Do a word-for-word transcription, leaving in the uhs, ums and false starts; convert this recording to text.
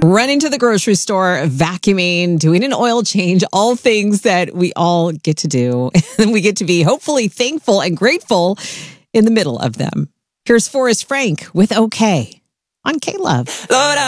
Running to the grocery store, vacuuming, doing an oil change, all things that we all get to do. And we get to be hopefully thankful and grateful in the middle of them. Here's Forrest Frank with OK on K-Love.